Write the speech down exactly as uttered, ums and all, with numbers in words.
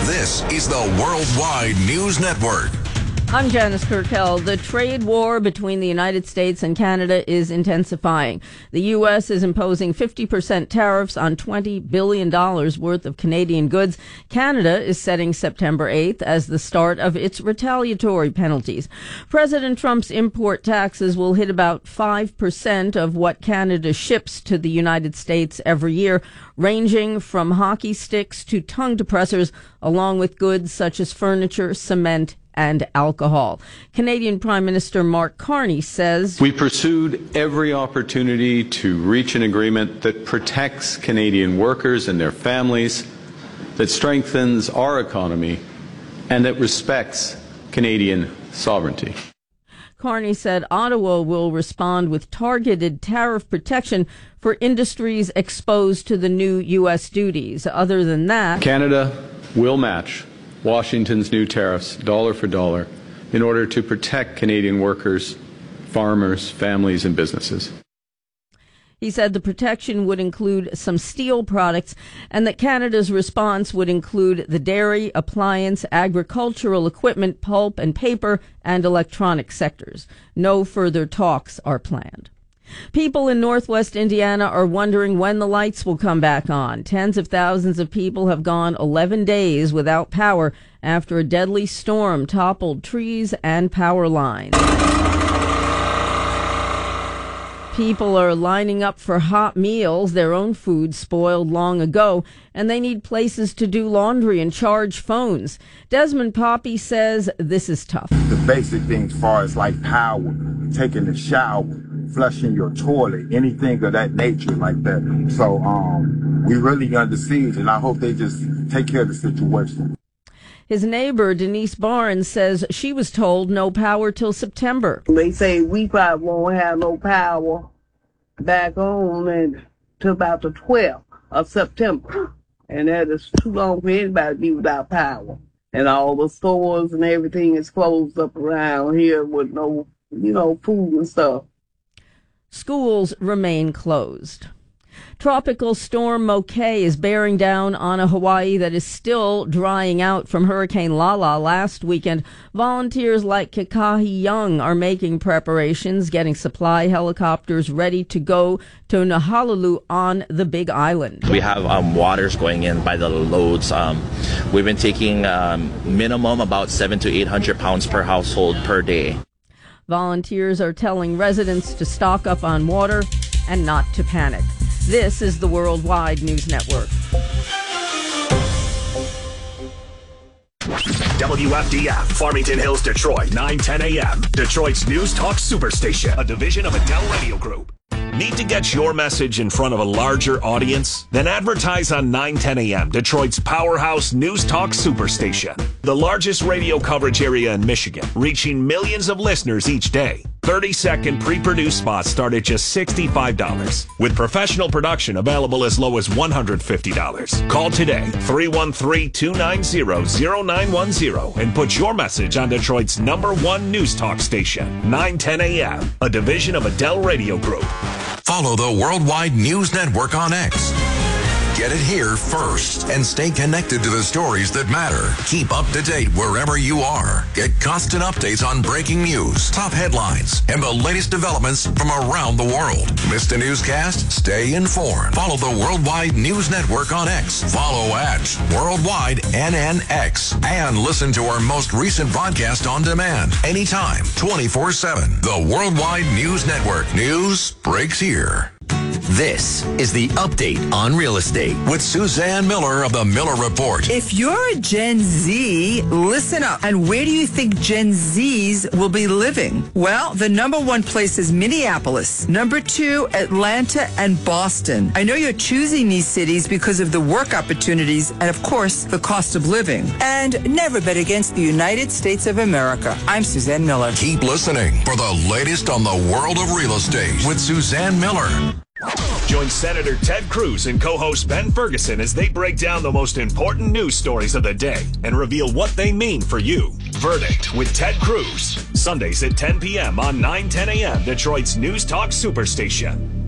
This is the Worldwide News Network. I'm Janice Kirkell. The trade war between the United States and Canada is intensifying. The U S is imposing fifty percent tariffs on twenty billion dollars worth of Canadian goods. Canada is setting September eighth as the start of its retaliatory penalties. President Trump's import taxes will hit about five percent of what Canada ships to the United States every year, ranging from hockey sticks to tongue depressors, along with goods such as furniture, cement, and alcohol. Canadian Prime Minister Mark Carney says, "We pursued every opportunity to reach an agreement that protects Canadian workers and their families, that strengthens our economy, and that respects Canadian sovereignty." Carney said Ottawa will respond with targeted tariff protection for industries exposed to the new U S duties. Other than that, Canada will match Washington's new tariffs dollar for dollar in order to protect Canadian workers, farmers, families, and businesses. He said the protection would include some steel products and that Canada's response would include the dairy, appliance, agricultural equipment, pulp and paper, and electronic sectors. No further talks are planned. People in northwest Indiana are wondering when the lights will come back on. Tens of thousands of people have gone eleven days without power after a deadly storm toppled trees and power lines. People are lining up for hot meals, their own food spoiled long ago, and they need places to do laundry and charge phones. Desmond Poppy says this is tough. The basic things as far as like power, taking a shower, flushing your toilet, anything of that nature like that. So um, we really under siege, and I hope they just take care of the situation. His neighbor, Denise Barnes, says she was told no power till September. They say we probably won't have no power back home until about the twelfth of September. And that is too long for anybody to be without power. And all the stores and everything is closed up around here with no, you know, food and stuff. Schools remain closed. Tropical storm Mokay is bearing down on a Hawaii that is still drying out from Hurricane Lala last weekend. Volunteers like Kikahi Young are making preparations, getting supply helicopters ready to go to Nahalalu on the Big Island. We have um, waters going in by the loads. Um, we've been taking um, minimum about seven to eight hundred pounds per household per day. Volunteers are telling residents to stock up on water and not to panic. This is the Worldwide News Network. W F D F, Farmington Hills, Detroit, nine ten a.m. Detroit's News Talk Superstation, a division of Adele Radio Group. Need to get your message in front of a larger audience? Then advertise on nine ten a.m., Detroit's powerhouse News Talk Superstation. The largest radio coverage area in Michigan, reaching millions of listeners each day. thirty-second pre-produced spots start at just sixty-five dollars, with professional production available as low as one hundred fifty dollars. Call today, three one three, two nine zero, zero nine one zero, and put your message on Detroit's number one news talk station, nine ten a.m., a division of Adele Radio Group. Follow the Worldwide News Network on X. Get it here first and stay connected to the stories that matter. Keep up to date wherever you are. Get constant updates on breaking news, top headlines, and the latest developments from around the world. Missed a newscast? Stay informed. Follow the Worldwide News Network on X. Follow at Worldwide N N X. And listen to our most recent broadcast on demand anytime, twenty-four seven. The Worldwide News Network. News breaks here. This is the Update on Real Estate with Suzanne Miller of the Miller Report. If you're a Gen Z, listen up. And where do you think Gen Zs will be living? Well, the number one place is Minneapolis. Number two, Atlanta and Boston. I know you're choosing these cities because of the work opportunities and, of course, the cost of living. And never bet against the United States of America. I'm Suzanne Miller. Keep listening for the latest on the world of real estate with Suzanne Miller. Join Senator Ted Cruz and co-host Ben Ferguson as they break down the most important news stories of the day and reveal what they mean for you. Verdict with Ted Cruz, Sundays at ten p.m. on nine ten a.m. Detroit's News Talk Superstation.